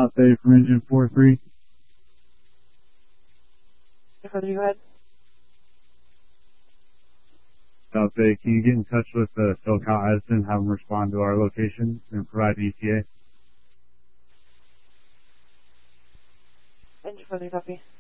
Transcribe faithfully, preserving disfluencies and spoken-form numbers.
South Bay from engine four three. Go ahead. South Bay, can you get in touch with uh, SoCal Edison, have them respond to our location, and provide E T A? Engine four three, copy.